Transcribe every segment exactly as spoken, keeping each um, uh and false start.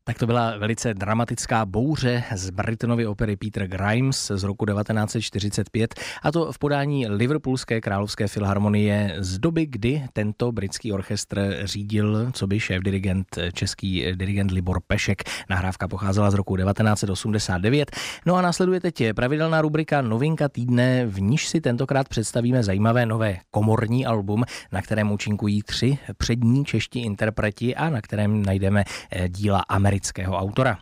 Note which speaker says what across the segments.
Speaker 1: Tak to byla velice dramatická bouře z Britonovy opery Peter Grimes z roku devatenáct set čtyřicet pět, a to v podání Liverpoolské královské filharmonie z doby, kdy tento britský orchestr řídil coby šéf-dirigent český dirigent Libor Pešek. Nahrávka pocházela z roku devatenáct set osmdesát devět. No a následuje teď pravidelná rubrika Novinka týdne, v níž si tentokrát představíme zajímavé nové komorní album, na kterém účinkují tři přední čeští interpreti a na kterém najdeme díla amerického autora.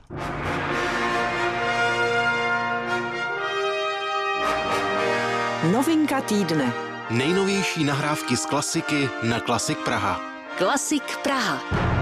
Speaker 2: Novinka týdne.
Speaker 3: Nejnovější nahrávky z klasiky na Klasik Praha.
Speaker 2: Klasik Praha.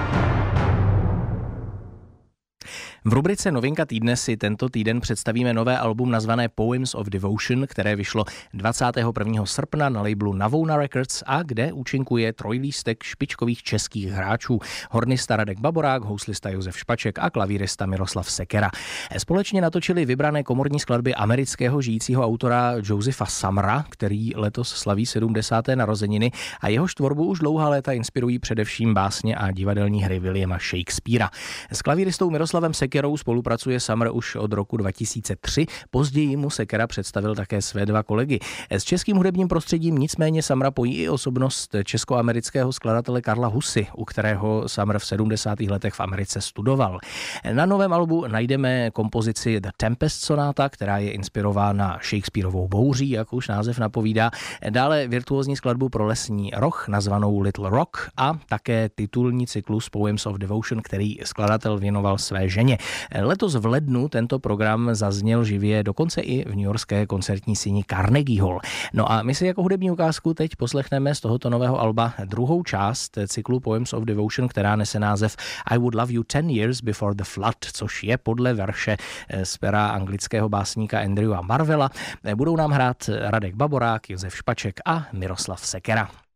Speaker 1: V rubrice Novinka týdne si tento týden představíme nové album nazvané Poems of Devotion, které vyšlo dvacátého prvního srpna na labelu Navouna Records a kde účinkuje trojlístek špičkových českých hráčů. Hornista Radek Baborák, houslista Josef Špaček a klavírista Miroslav Sekera. Společně natočili vybrané komorní skladby amerického žijícího autora Josepha Sumnera, který letos slaví sedmdesáté narozeniny, a jehož tvorbu už dlouhá léta inspirují především básně a divadelní hry Williama Shakespearea. S klavíristou Miroslavem Sekerou Sekerou spolupracuje Sumner už od roku dva tisíce tři, později mu Sekera představil také své dva kolegy. S českým hudebním prostředím nicméně Sumnera pojí i osobnost českoamerického skladatele Karla Husy, u kterého Sumner v sedmdesátých letech v Americe studoval. Na novém albu najdeme kompozici The Tempest Sonata, která je inspirována Shakespearovou bouří, jak už název napovídá, dále virtuózní skladbu pro lesní roh nazvanou Little Rock a také titulní cyklus Poems of Devotion, který skladatel věnoval své ženě. Letos v lednu tento program zazněl živě dokonce i v newyorské koncertní síni Carnegie Hall. No a my si jako hudební ukázku teď poslechneme z tohoto nového alba druhou část cyklu Poems of Devotion, která nese název I Would Love You Ten Years Before the Flood, což je podle verše z pera anglického básníka Andrewa Marvella. Budou nám hrát Radek Baborák, Josef Špaček a Miroslav Sekera.